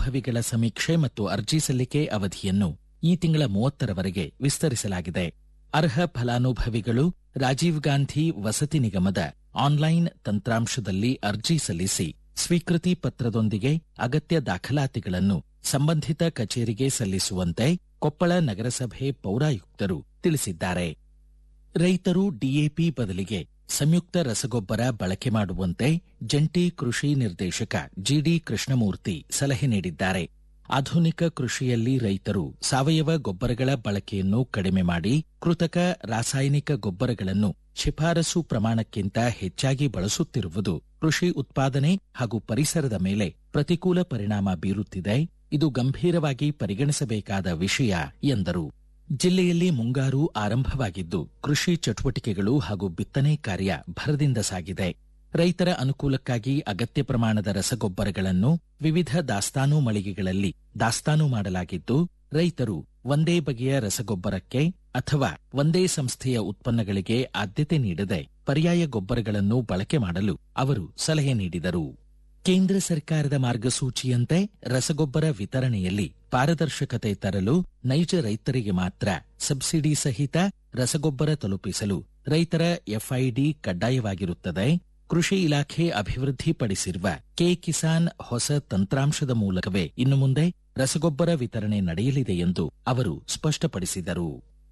ಫಲಾನುಭವಿಗಳ ಸಮೀಕ್ಷೆ ಮತ್ತು ಅರ್ಜಿ ಸಲ್ಲಿಕೆ ಅವಧಿಯನ್ನು ಈ ತಿಂಗಳ 30ರವರೆಗೆ ವಿಸ್ತರಿಸಲಾಗಿದೆ. ಅರ್ಹ ಫಲಾನುಭವಿಗಳು ರಾಜೀವ್ ಗಾಂಧಿ ವಸತಿ ನಿಗಮದ ಆನ್ಲೈನ್ ತಂತ್ರಾಂಶದಲ್ಲಿ ಅರ್ಜಿ ಸಲ್ಲಿಸಿ ಸ್ವೀಕೃತಿ ಪತ್ರದೊಂದಿಗೆ ಅಗತ್ಯ ದಾಖಲಾತಿಗಳನ್ನು ಸಂಬಂಧಿತ ಕಚೇರಿಗೆ ಸಲ್ಲಿಸುವಂತೆ ಕೊಪ್ಪಳ ನಗರಸಭೆ ಪೌರಾಯುಕ್ತರು ತಿಳಿಸಿದ್ದಾರೆ. ರೈತರು ಡಿಎಪಿ ಬದಲಿಗೆ ಸಂಯುಕ್ತ ರಸಗೊಬ್ಬರ ಬಳಕೆ ಮಾಡುವಂತೆ ಜಂಟಿ ಕೃಷಿ ನಿರ್ದೇಶಕ ಜಿಡಿ ಕೃಷ್ಣಮೂರ್ತಿ ಸಲಹೆ ನೀಡಿದ್ದಾರೆ. ಆಧುನಿಕ ಕೃಷಿಯಲ್ಲಿ ರೈತರು ಸಾವಯವ ಗೊಬ್ಬರಗಳ ಬಳಕೆಯನ್ನು ಕಡಿಮೆ ಮಾಡಿ ಕೃತಕ ರಾಸಾಯನಿಕ ಗೊಬ್ಬರಗಳನ್ನು ಶಿಫಾರಸು ಪ್ರಮಾಣಕ್ಕಿಂತ ಹೆಚ್ಚಾಗಿ ಬಳಸುತ್ತಿರುವುದು ಕೃಷಿ ಉತ್ಪಾದನೆ ಹಾಗೂ ಪರಿಸರದ ಮೇಲೆ ಪ್ರತಿಕೂಲ ಪರಿಣಾಮ ಬೀರುತ್ತಿದೆ. ಇದು ಗಂಭೀರವಾಗಿ ಪರಿಗಣಿಸಬೇಕಾದ ವಿಷಯ ಎಂದರು. ಜಿಲ್ಲೆಯಲ್ಲಿ ಮುಂಗಾರು ಆರಂಭವಾಗಿದ್ದು ಕೃಷಿ ಚಟುವಟಿಕೆಗಳು ಹಾಗೂ ಬಿತ್ತನೆ ಕಾರ್ಯ ಭರದಿಂದ ಸಾಗಿದೆ. ರೈತರ ಅನುಕೂಲಕ್ಕಾಗಿ ಅಗತ್ಯ ಪ್ರಮಾಣದ ರಸಗೊಬ್ಬರಗಳನ್ನು ವಿವಿಧ ದಾಸ್ತಾನು ಮಳಿಗೆಗಳಲ್ಲಿ ದಾಸ್ತಾನು ಮಾಡಲಾಗಿದ್ದು, ರೈತರು ಒಂದೇ ಬಗೆಯ ರಸಗೊಬ್ಬರಕ್ಕೆ ಅಥವಾ ಒಂದೇ ಸಂಸ್ಥೆಯ ಉತ್ಪನ್ನಗಳಿಗೆ ಆದ್ಯತೆ ನೀಡದೆ ಪರ್ಯಾಯ ಗೊಬ್ಬರಗಳನ್ನು ಬಳಕೆ ಮಾಡಲು ಅವರು ಸಲಹೆ ನೀಡಿದರು. ಕೇಂದ್ರ ಸರ್ಕಾರದ ಮಾರ್ಗಸೂಚಿಯಂತೆ ರಸಗೊಬ್ಬರ ವಿತರಣೆಯಲ್ಲಿ ಪಾರದರ್ಶಕತೆ ತರಲು ನೈಜ ರೈತರಿಗೆ ಮಾತ್ರ ಸಬ್ಸಿಡಿ ಸಹಿತ ರಸಗೊಬ್ಬರ ತಲುಪಿಸಲು ರೈತರ ಎಫ್ಐಡಿ ಕಡ್ಡಾಯವಾಗಿರುತ್ತದೆ. ಕೃಷಿ ಇಲಾಖೆ ಅಭಿವೃದ್ಧಿಪಡಿಸಿರುವ ಕೆ ಕಿಸಾನ್ ಹೊಸ ತಂತ್ರಾಂಶದ ಮೂಲಕವೇ ಇನ್ನು ಮುಂದೆ ರಸಗೊಬ್ಬರ ವಿತರಣೆ ನಡೆಯಲಿದೆ ಎಂದು ಅವರು ಸ್ಪಷ್ಟಪಡಿಸಿದರು.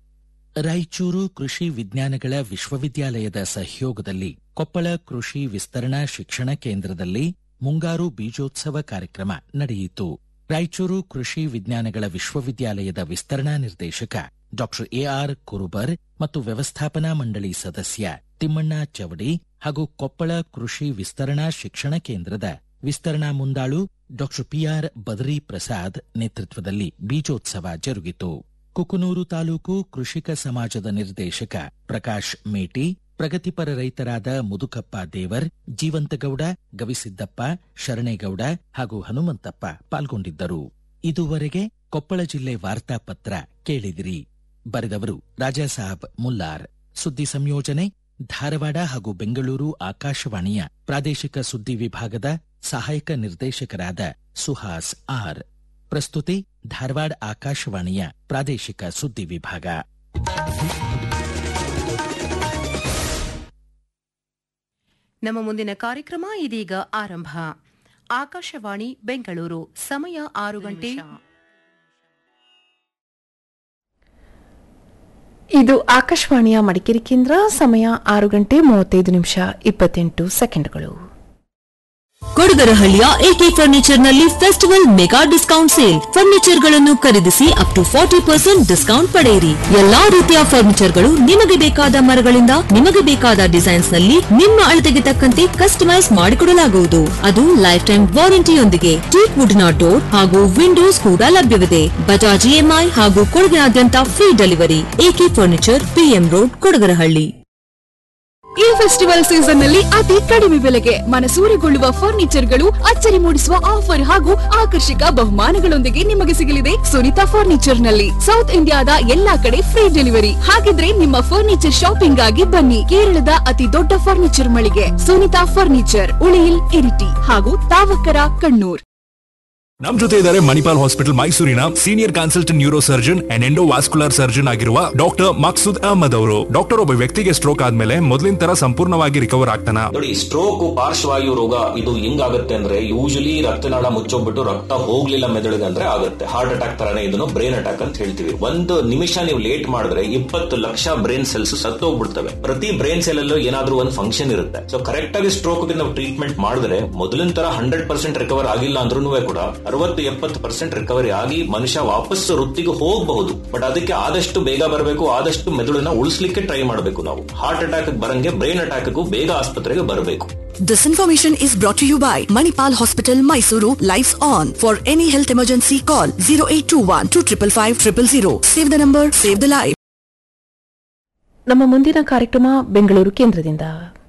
ರಾಯಚೂರು ಕೃಷಿ ವಿಜ್ಞಾನಗಳ ವಿಶ್ವವಿದ್ಯಾಲಯದ ಸಹಯೋಗದಲ್ಲಿ ಕೊಪ್ಪಳ ಕೃಷಿ ವಿಸ್ತರಣಾ ಶಿಕ್ಷಣ ಕೇಂದ್ರದಲ್ಲಿ ಮುಂಗಾರು ಬೀಜೋತ್ಸವ ಕಾರ್ಯಕ್ರಮ ನಡೆಯಿತು. ರಾಯಚೂರು ಕೃಷಿ ವಿಜ್ಞಾನಗಳ ವಿಶ್ವವಿದ್ಯಾಲಯದ ವಿಸ್ತರಣಾ ನಿರ್ದೇಶಕ ಡಾ ಎಆರ್ ಕುರುಬರ್ ಮತ್ತು ವ್ಯವಸ್ಥಾಪನಾ ಮಂಡಳಿ ಸದಸ್ಯ ತಿಮ್ಮಣ್ಣ ಚವಡಿ ಹಾಗೂ ಕೊಪ್ಪಳ ಕೃಷಿ ವಿಸ್ತರಣಾ ಶಿಕ್ಷಣ ಕೇಂದ್ರದ ವಿಸ್ತರಣಾ ಮುಂದಾಳು ಡಾ ಪಿಆರ್ ಬದರಿ ಪ್ರಸಾದ್ ನೇತೃತ್ವದಲ್ಲಿ ಬೀಜೋತ್ಸವ ಜರುಗಿತು. ಕುಕನೂರು ತಾಲೂಕು ಕೃಷಿಕ ಸಮಾಜದ ನಿರ್ದೇಶಕ ಪ್ರಕಾಶ್ ಮೇಟಿ, ಪ್ರಗತಿಪರ ರೈತರಾದ ಮುದುಕಪ್ಪ ದೇವರ್, ಜೀವಂತಗೌಡ, ಗವಿಸಿದ್ದಪ್ಪ, ಶರಣೇಗೌಡ ಹಾಗೂ ಹನುಮಂತಪ್ಪ ಪಾಲ್ಗೊಂಡಿದ್ದರು. ಇದುವರೆಗೆ ಕೊಪ್ಪಳ ಜಿಲ್ಲೆ ವಾರ್ತಾಪತ್ರ ಕೇಳಿದಿರಿ. ಬರೆದವರು ರಾಜಾಸಾಬ್ ಮುಲ್ಲಾರ್. ಸುದ್ದಿ ಸಂಯೋಜನೆ ಧಾರವಾಡ ಹಾಗೂ ಬೆಂಗಳೂರು ಆಕಾಶವಾಣಿಯ ಪ್ರಾದೇಶಿಕ ಸುದ್ದಿ ವಿಭಾಗದ ಸಹಾಯಕ ನಿರ್ದೇಶಕರಾದ ಸುಹಾಸ್ ಆರ್. ಪ್ರಸ್ತುತಿ ಧಾರವಾಡ ಆಕಾಶವಾಣಿಯ ಪ್ರಾದೇಶಿಕ ಸುದ್ದಿ ವಿಭಾಗ. ನಮ್ಮ ಮುಂದಿನ ಕಾರ್ಯಕ್ರಮ ಇದೀಗ ಆರಂಭ. ಆಕಾಶವಾಣಿ ಬೆಂಗಳೂರು, ಸಮಯ 6 ಗಂಟೆ. ಇದು ಆಕಾಶವಾಣಿಯ ಮಡಿಕೇರಿ ಕೇಂದ್ರ. ಸಮಯ 6 ಗಂಟೆ 35 ನಿಮಿಷ 28 ಸೆಕೆಂಡ್ಗಳು. ಕೊಡಗರಹಳ್ಳಿಯ A K ಫರ್ನಿಚರ್ನಲ್ಲಿ festival mega discount sale. ಫರ್ನಿಚರ್ಗಳನ್ನು ಖರೀದಿಸಿ ಅಪ್ ಟು 40% ಡಿಸ್ಕೌಂಟ್ ಪಡೆಯಿರಿ. ಎಲ್ಲಾ ರೀತಿಯ ಫರ್ನಿಚರ್ಗಳು ನಿಮಗೆ ಬೇಕಾದ ಮರಗಳಿಂದ ನಿಮಗೆ ಬೇಕಾದ ಡಿಸೈನ್ಸ್ ನಲ್ಲಿ ನಿಮ್ಮ ಅಳತೆಗೆ ತಕ್ಕಂತೆ ಕಸ್ಟಮೈಸ್ ಮಾಡಿಕೊಡಲಾಗುವುದು. ಅದು ಲೈಫ್ ಟೈಮ್ ವಾರಂಟಿಯೊಂದಿಗೆ. ಟೀಕ್ ವುಡ್ನ ಡೋರ್ ಹಾಗೂ ವಿಂಡೋಸ್ ಕೂಡ ಲಭ್ಯವಿದೆ. ಬಜಾಜ್ ಇಎಂಐ ಹಾಗೂ ಕೊಡಗಿನಾದ್ಯಂತ free delivery. A K furniture, PM road, Kodagarahalli. ಈ ಫೆಸ್ಟಿವಲ್ ಸೀಸನ್ ನಲ್ಲಿ ಅತಿ ಕಡಿಮೆ ಬೆಲೆಗೆ ಮನಸೂರೆಗೊಳ್ಳುವ ಫರ್ನಿಚರ್ಗಳು, ಅಚ್ಚರಿ ಮೂಡಿಸುವ ಆಫರ್ ಹಾಗೂ ಆಕರ್ಷಕ ಬಹುಮಾನಗಳೊಂದಿಗೆ ನಿಮಗೆ ಸಿಗಲಿದೆ ಸುನಿತಾ ಫರ್ನಿಚರ್ ನಲ್ಲಿ. ಸೌತ್ ಇಂಡಿಯಾದ ಎಲ್ಲಾ ಕಡೆ ಫ್ರೀ ಡೆಲಿವರಿ. ಹಾಗಿದ್ರೆ ನಿಮ್ಮ ಫರ್ನಿಚರ್ ಶಾಪಿಂಗ್ ಆಗಿ ಬನ್ನಿ. ಕೇರಳದ ಅತಿ ದೊಡ್ಡ ಫರ್ನಿಚರ್ ಮಳಿಗೆ ಸುನಿತಾ ಫರ್ನಿಚರ್, ಉಳಿಯಿಲ್, ಇರಿಟಿ ಹಾಗೂ ತಾವಕರ, ಕಣ್ಣೂರ್. ನಮ್ ಜೊತೆ ಇದ್ದಾರೆ ಮಣಿಪಾಲ್ ಹಾಸ್ಪಿಟಲ್ ಮೈಸೂರಿನ senior consultant neuro surgeon and endovascular surgeon ಆಗಿರುವ ಡಾಕ್ಟರ್ ಮಕ್ಸೂದ್ ಅಹಮದ್ ಅವರು. ಡಾಕ್ಟರ್, ಒಬ್ಬ ವ್ಯಕ್ತಿಗೆ ಸ್ಟ್ರೋಕ್ ಆದ್ಮೇಲೆ ಮೊದಲಿನ ತರ ಸಂಪೂರ್ಣವಾಗಿ ರಿಕವರ್ ಆಗ್ತಾನ? ನೋಡಿ, ಸ್ಟ್ರೋಕ್ ಪಾರ್ಶ್ವವಾಯು ರೋಗ ಇದು ಹೆಂಗಾಗುತ್ತೆ ಅಂದ್ರೆ, ಯೂಶಲಿ ರಕ್ತನಾಳ ಮುಚ್ಚೋಗ್ಬಿಟ್ಟು ರಕ್ತ ಹೋಗ್ಲಿಲ್ಲ ಮೆದುಳಿಗೆ ಅಂದ್ರೆ ಆಗುತ್ತೆ. ಹಾರ್ಟ್ ಅಟ್ಯಾಕ್ ತರಾನೇ ಇದನ್ನು ಬ್ರೈನ್ ಅಟ್ಯಾಕ್ ಅಂತ ಹೇಳ್ತೀವಿ. ಒಂದು ನಿಮಿಷ ನೀವು ಲೇಟ್ ಮಾಡಿದ್ರೆ 20 ಲಕ್ಷ ಬ್ರೈನ್ ಸೆಲ್ಸ್ ಸತ್ತೋಗ್ಬಿಡ್ತವೆ. ಪ್ರತಿ ಬ್ರೈನ್ ಸೆಲ್ ಅಲ್ಲೂ ಏನಾದ್ರೂ ಒಂದು ಫಂಕ್ಷನ್ ಇರುತ್ತೆ. ಸೊ ಕರೆಕ್ಟ್ ಆಗಿ ಸ್ಟ್ರೋಕ್ ನಾವು ಟ್ರೀಟ್ಮೆಂಟ್ ಮಾಡಿದ್ರೆ ಮೊದಲಿನ ತರ 100% ರಿಕವರ್ ಆಗಿಲ್ಲ ಅಂದ್ರೂ ಕೂಡ 60-70% ರಿಕವರಿ ಆಗಿ ಮನುಷ್ಯ ವಾಪಸ್ ವೃತ್ತಿಗೆ ಹೋಗಬಹುದು. ಬಟ್ ಅದಕ್ಕೆ ಆದಷ್ಟು ಬೇಗ ಬರಬೇಕು, ಆದಷ್ಟು ಮೆದುಳನ್ನ ಉಳಿಸ್ಲಿಕ್ಕೆ ಟ್ರೈ ಮಾಡಬೇಕು. ನಾವು ಹಾರ್ಟ್ ಅಟ್ಯಾಕ್ ಬರಂಗೆ ಬ್ರೈನ್ ಅಟ್ಯಾಕ್ಗೂ ಬೇಗ ಆಸ್ಪತ್ರೆಗೆ ಬರಬೇಕು. This information is brought to you by Manipal Hospital, Mysuru. Lights on. For any health emergency, call 0821 255 000. Save the number, save the life. ನಮ್ಮ ಮುಂದಿನ ಕಾರ್ಯಕ್ರಮ ಬೆಂಗಳೂರು ಕೇಂದ್ರದಿಂದ.